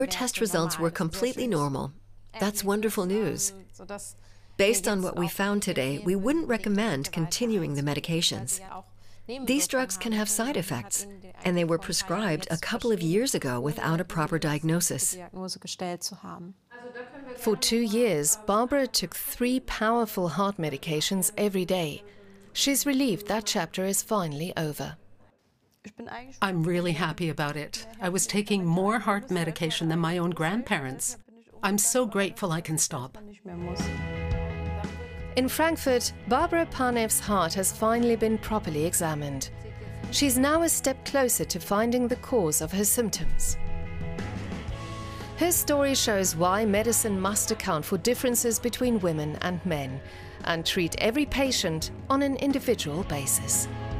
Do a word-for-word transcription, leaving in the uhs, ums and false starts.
Her test results were completely normal. That's wonderful news. Based on what we found today, we wouldn't recommend continuing the medications. These drugs can have side effects, and they were prescribed a couple of years ago without a proper diagnosis. For two years, Barbara took three powerful heart medications every day. She's relieved that chapter is finally over. I'm really happy about it. I was taking more heart medication than my own grandparents. I'm so grateful I can stop. In Frankfurt, Barbara Panev's heart has finally been properly examined. She's now a step closer to finding the cause of her symptoms. Her story shows why medicine must account for differences between women and men and treat every patient on an individual basis.